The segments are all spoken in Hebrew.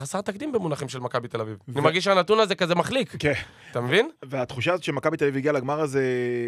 חסר תקדים במונחים של מכבי תל אביב. אני מרגיש שהנתון הזה כזה מחליק. כן. אתה מבין? והתחושה הזאת שמכבי תל אביב הגיעה לגמר הזה,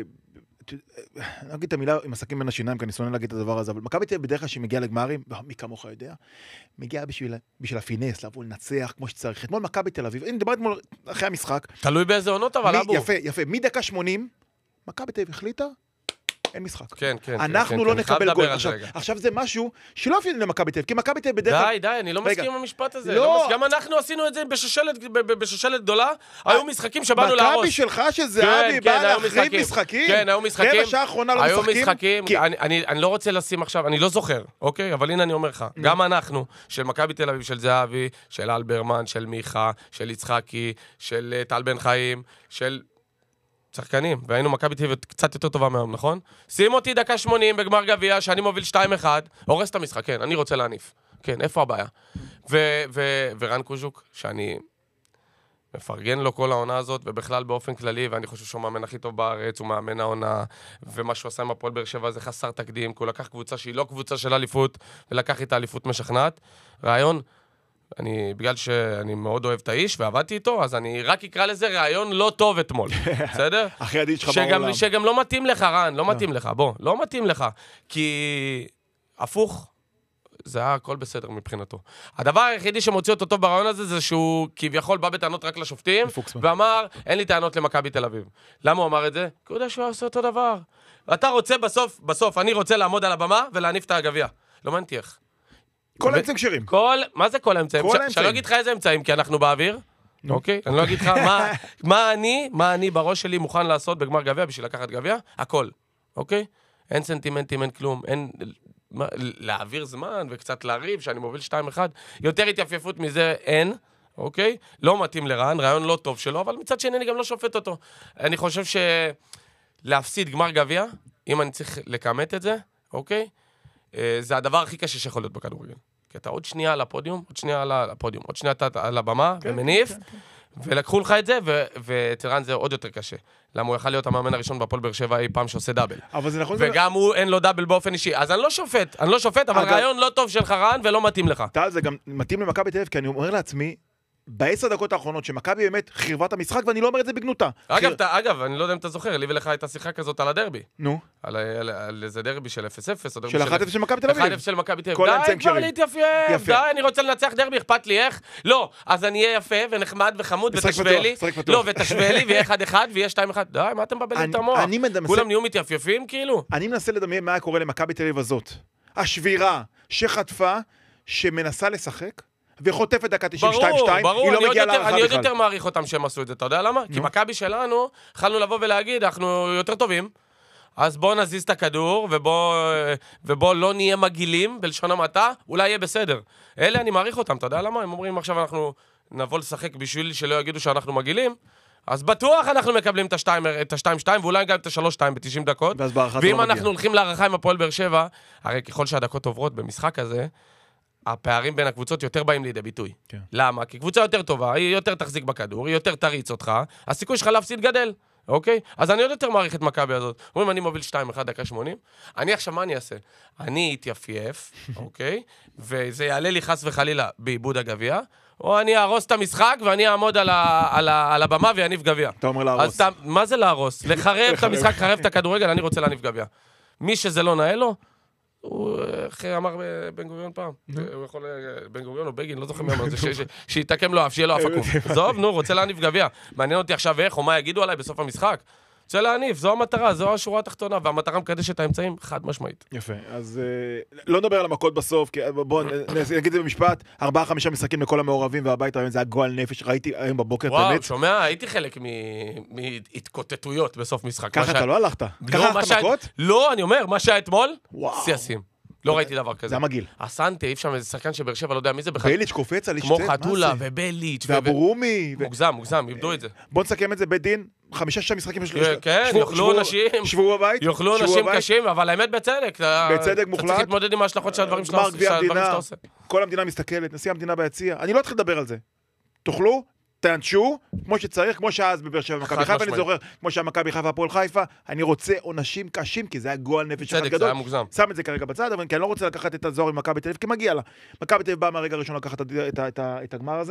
אני אגיד את המילה עם עסקים בין השיניים, כי אני שונא להגיד את הדבר הזה, אבל מכבי תל אביב בדרך כלל שהיא מגיעה לגמרים, מי כמוך יודע, מגיעה בשביל הפינס, לבוא לנצח כמו שצריך. אתמול מכבי תל אביב, הנה דיברתי אתמול אחרי המשחק. תלוי באיזה עונות אבל, אבו. יפה. מדקה 80, מכבי תל אביב החליטה, אין משחק. כן. אנחנו לא נקבל גול. עכשיו זה משהו שלא אפילו למכבי תל אביב, כי מכבי תל אביב בדרך כלל... די, אני לא מסכים עם המשפט הזה. לא. גם אנחנו עשינו את זה בשושלת גדולה. היו משחקים שבאנו להרוס. מכבי שלך שזהבי בא להחריב משחקים? כן, היו משחקים. רבע שעה האחרונה לא משחקים? היו משחקים. אני לא רוצה לשים עכשיו, אני לא זוכר, אוקיי? אבל הנה אני אומר לך. גם אנחנו, של מכבי תל אביב, של זהבי, של אלברמן, של מיכה, של יצחקי, של טל בן חיים, של... שחקנים, והיינו מכבי תל אביב קצת יותר טובה מהיום, נכון? שים אותי דקה 80 בגמר גביע, שאני מוביל 2-1, הורס את המשחק, כן, אני רוצה להניף. כן, איפה הבעיה? ורן קוז'וק, שאני מפרגן לו כל העונה הזאת, ובכלל באופן כללי, ואני חושב שהוא מאמן הכי טוב בארץ, הוא מאמן העונה, ומה שהוא עשה עם הפועל באר שבע זה חסר תקדים, כי הוא לקח קבוצה שהיא לא קבוצה של אליפות, ולקח איתה אליפות משכנעת. רעיון, בגלל שאני מאוד אוהב את האיש ועבדתי איתו, אז אני רק אקרא לזה רעיון לא טוב אתמול, בסדר? הכי עדיד שלך בעולם. שגם לא מתאים לך, רן, לא מתאים לך, בוא, לא מתאים לך, כי הפוך, זה היה הכל בסדר מבחינתו. הדבר היחידי שמוציא אותו טוב ברעיון הזה, זה שהוא כביכול בא בטענות רק לשופטים, ואמר, אין לי טענות למכבי תל אביב. למה הוא אמר את זה? כי הוא יודע שהוא עושה אותו דבר. ואתה רוצה בסוף, אני רוצה לעמוד על הבמה ולהניף את הגביע. לא מעניין איך. כל האמצעים כשרים. מה זה כל האמצעים? שאני לא אגיד לך איזה אמצעים, כי אנחנו באוויר. אוקיי? אני לא אגיד לך מה אני בראש שלי מוכן לעשות בגמר גביע בשביל לקחת גביע. הכל. אוקיי? אין סנטימנטים, אין כלום. אין להעביר זמן וקצת להריב, שאני מוביל 2-1. יותר התייפייפות מזה אין. אוקיי? לא מתאים לרן, רעיון לא טוב שלו, אבל מצד שני אני גם לא שופט אותו. אני חושב להפסיד גמר גביע, אם אני צריך לקמת את זה, אוקיי? זה הדבר הכי קשה שיכול להיות בכדורגל. כי אתה עוד שנייה על הפודיום, עוד שנייה אתה על הבמה, ומניף, ולקחו לך את זה, וטרן זה עוד יותר קשה. למה הוא יכל להיות המאמן הראשון בהפועל באר שבע אי פעם שעושה דאבל. וגם הוא אין לו דאבל באופן אישי. אז אני לא שופט, אבל רעיון לא טוב שלך רן, ולא מתאים לך. טל, זה גם מתאים למכבי תל אביב, כי אני אומר לעצמי, ב10 דקות האחרונות שמכבי באמת חירבה את המשחק, ואני לא אומר את זה בגנותה. אגב, אני לא יודע אם אתה זוכר, לי ולך הייתה שיחה כזאת על הדרבי. נו. על איזה דרבי של 0-0, או של 1-0 של מכבי תל אביב. 1-0 של מכבי תל כל אביב. האמצעים די, כבר להתייפייף. די, אני רוצה לנצח דרבי, אכפת לי איך? לא, אז אני אהיה יפה ונחמד וחמוד, ותשווה לי. לא, ותשווה לי, ויהיה 1-1, ויהיה 2-1. די, מה אתם מבלעים את המוח? כולם נהיו מתייפייפים, כאילו. אני מנסה לדמיין מה היה קורה למכבי תל אביב הזאת. השבירה שחטפה, שמנסה לשחק, וחוטפת דקה 92-2, היא לא מגיעה להערכה בכלל. אני עוד יותר מעריך אותם שהם עשו את זה, אתה יודע למה? כי מכבי שלנו, יכלנו לבוא ולהגיד, אנחנו יותר טובים, אז בוא נזיז את הכדור, ובוא לא נהיה מגעילים, בלשון המעטה, אולי יהיה בסדר. אלה אני מעריך אותם, אתה יודע למה? הם אומרים עכשיו אנחנו נבוא לשחק בשביל שלא יגידו שאנחנו מגעילים, אז בטוח אנחנו מקבלים את ה-2-2, ואולי גם את ה-3-2 ב-90 דקות, ואם אנחנו הולכים להערכה עם הפועל באר שבע, הרי ככל שהדקות עוברות במשחק הזה, הפערים בין הקבוצות יותר באים לידי ביטוי. כן. למה? כי קבוצה יותר טובה, היא יותר תחזיק בכדור, היא יותר תריץ אותך, הסיכוי שלך להפסיד גדל, אוקיי? אז אני עוד יותר מעריך את מכבי הזאת. אומרים, אני מוביל 2-1 דקה 80, אני עכשיו מה אני אעשה? אני אתייפייף, אוקיי? וזה יעלה לי חס וחלילה בעיבוד הגביע, או אני ארוס את המשחק ואני אעמוד על הבמה ויניף גביע. אתה אומר להרוס. מה זה להרוס? לחרב את המשחק, חרב את הכדורגל, אני רוצה להניף גביע. מי שזה לא נאה לו, הוא אמר בן גוריון פעם, הוא יכול, בן גוריון או בגין, לא זוכר מי אמר את זה, שיתקם לו אף, שיהיה לו אף עקום. זוב, נו, רוצה להניף גביע. מעניין אותי עכשיו איך, או מה יגידו עליי בסוף המשחק. רוצה להניף, זו המטרה, זו השורה התחתונה, והמטרה מקדשת את האמצעים חד משמעית. יפה, אז לא נדבר על המכות בסוף, בואו נגיד את זה במשפט, 4-5 משחקים לכל המעורבים והבית, זה הגועל נפש, ראיתי היום בבוקר, וואו, שומע, הייתי חלק מהתקוטטויות בסוף משחק. ככה אתה לא הלכת? ככה הלכת מכות? לא, אני אומר, מה שהיה אתמול, סייסים. לא ראיתי דבר כזה. זה המגיל. הסנטה, אי אפשר איזה שחקן שבאר שבע, לא יודע מי זה בכלל. בליץ' קופץ על כמו חתולה ובליץ' והברומי. מוגזם, איבדו את זה. בוא נסכם את זה בית דין, 5-6 משחקים. כן, יאכלו אנשים. שבו בבית. יאכלו אנשים קשים, אבל האמת בצדק. בצדק מוחלט. אתה צריך להתמודד עם ההשלכות של הדברים שאתה עושה. כל המדינה מסתכלת, נשיא המדינה ביציע. אני לא אתחיל לדבר על זה. תאכלו, תענשו, כמו שצריך, כמו שאז בבאר שבע מכבי חיפה, אני זוכר, כמו שהמכבי חיפה הפועל חיפה, אני רוצה עונשים קשים, כי זה היה גועל נפש אחד גדול. שם את זה כרגע בצד, אבל אני לא רוצה לקחת את הזוהר עם מכבי תל אביב, כי מגיע לה. מכבי תל אביב באה מהרגע הראשון לקחת את הגמר הזה.